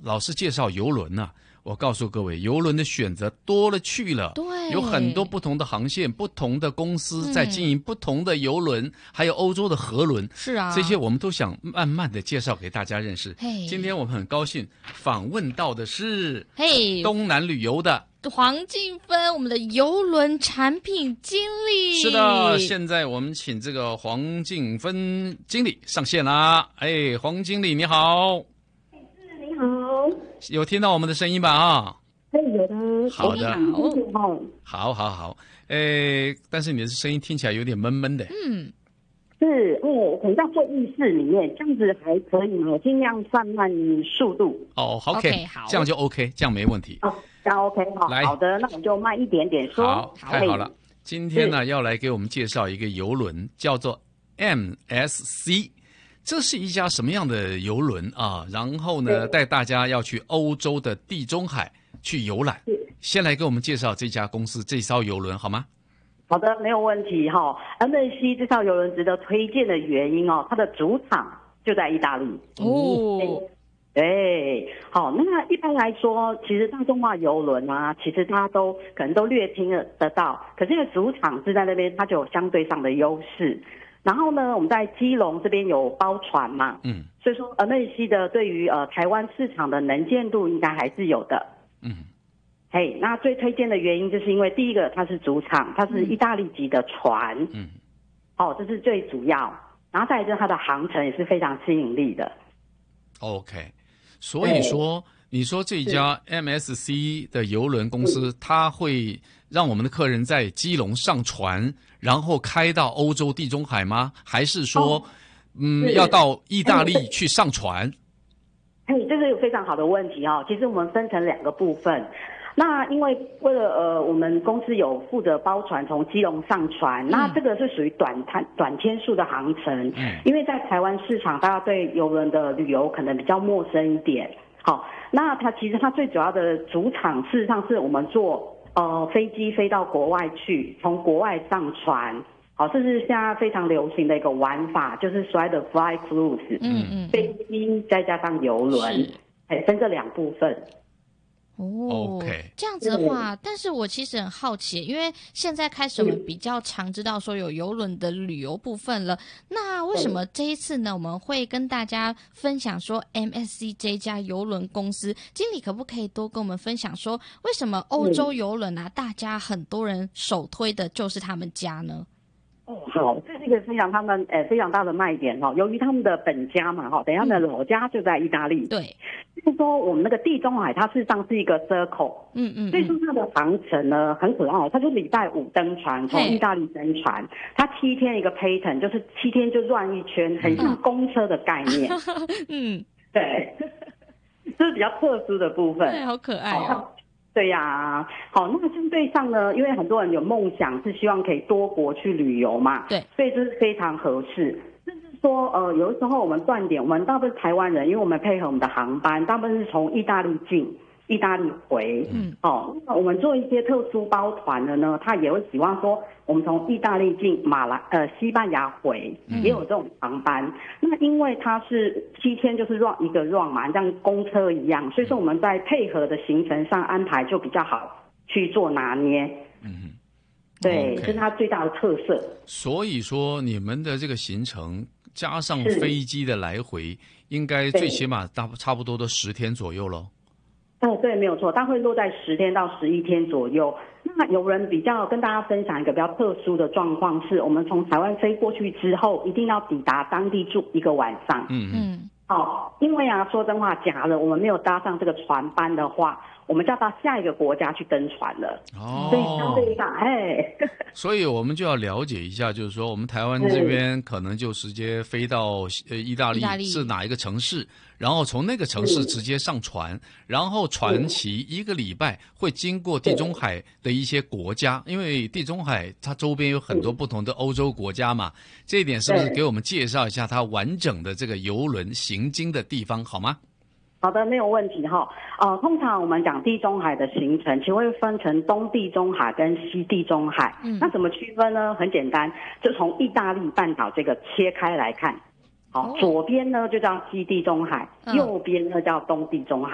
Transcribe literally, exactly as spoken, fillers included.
老是介绍邮轮啊，我告诉各位，邮轮的选择多了去了， 对， 有很多不同的航线，不同的公司在经营不同的邮轮，嗯、还有欧洲的河轮， 是啊， 这些我们都想慢慢的介绍给大家认识。今天我们很高兴访问到的是嘿东南旅游的黄静芬，我们的邮轮产品经理。 是的，现在我们请这个黄静芬经理上线啦。哎，黄经理你好。 你好， 有听到我们的声音吧？啊， 哎，有的。 好的， 好， 好，好，好。哎，但是你的声音听起来有点闷闷的。 嗯， 是哦，可能在会议室里面，这样子还可以吗？我尽量放慢速度。 哦 ，OK，, okay 好， 这样就 OK， 这样没问题。 哦，这样 OK 好， 来， 好的，那我就慢一点点说。 好，太好了。今天呢，要来给我们介绍一个邮轮，叫做 M S C。这是一家什么样的邮轮啊？然后呢，带大家要去欧洲的地中海去游览。先来给我们介绍这家公司这艘邮轮好吗？ 好的，没有问题哈、哦。M S C 这艘邮轮值得推荐的原因哦，它的主场就在意大利哦。 对，好，那一般来说，其实大众化邮轮啊，其实大家都可能都略听得到，可是因为主场是在那边，它就有相对上的优势。然后呢，我们在基隆这边有包船嘛，嗯，所以说 M S C 的对于呃台湾市场的能见度应该还是有的，嗯，嘿， hey, 那最推荐的原因就是因为第一个它是主场，它是意大利籍的船，嗯，哦，这是最主要，然后再来就是它的航程也是非常吸引力的 ，OK， 所以说你说这家 M S C 的邮轮公司，它会让我们的客人在基隆上船，然后开到欧洲地中海吗？还是说，哦、嗯，要到意大利去上船？ 嘿，这是有非常好的问题哦。其实我们分成两个部分。那因为为了呃，我们公司有负责包船从基隆上船，嗯、那这个是属于短滩短天数的航程。嗯，因为在台湾市场，大家对邮轮的旅游可能比较陌生一点。好，那它其实它最主要的主场，事实上是我们做。呃，飞机飞到国外去，从国外上船，好，这是现在非常流行的一个玩法，就是所谓的 fly cruise， 嗯嗯，飞机再加上邮轮，哎，分这两部分。 哦 ，OK， 这样子的话，但是我其实很好奇，因为现在开始我们比较常知道说有邮轮的旅游部分了，那为什么这一次呢，我们会跟大家分享说 M S C 这家邮轮公司，经理可不可以多跟我们分享说，为什么欧洲邮轮啊，大家很多人首推的就是他们家呢？ 哦，好，这是一个非常他们呃非常大的卖点哈、哦。由于他们的本家嘛哈，等一下的老家就在意大利， 对， 就是说我们那个地中海，它事实上是一个 circle， 嗯嗯，所以说它的航程呢很可爱，它就礼拜五登船，从意大利登船，它七天一个 pattern， 就是七天就转一圈，很像公车的概念，嗯，对，这是比较特殊的部分， 对，好可爱哦。 对呀、啊，好，那相对上呢，因为很多人有梦想是希望可以多国去旅游嘛， 对， 所以这是非常合适。就是说，呃，有的时候我们断点，我们大部分台湾人，因为我们配合我们的航班，大部分是从意大利进，意大利回，嗯，哦，那我们做一些特殊包团的呢，他也会希望说，我们从意大利进马来呃西班牙回，也有这种航班。嗯、那因为它是七天就是 run 一个 run 嘛，像公车一样，所以说我们在配合的行程上安排就比较好去做拿捏。嗯，对， okay, 这是它最大的特色。 所以说你们的这个行程加上飞机的来回，应该最起码大差不多都十天左右咯。 哦，对，没有错，它会落在十天到十一天左右。那有人比较跟大家分享一个比较特殊的状况，是我们从台湾飞过去之后，一定要抵达当地住一个晚上。嗯嗯。哦，因为啊，说真话，假的我们没有搭上这个船班的话，我们就要到下一个国家去登船了。哦，所以相对上，哎， 所以我们就要了解一下，就是说我们台湾这边可能就直接飞到呃意大利是哪一个城市，然后从那个城市直接上船，然后船期一个礼拜会经过地中海的一些国家，因为地中海它周边有很多不同的欧洲国家嘛，这一点是不是给我们介绍一下它完整的这个邮轮行经的地方好吗？ 好的，没有问题哈。呃，通常我们讲地中海的行程，其实会分成东地中海跟西地中海。嗯，那怎么区分呢？很简单，就从意大利半岛这个切开来看。好，左边呢就叫西地中海，右边呢叫东地中海。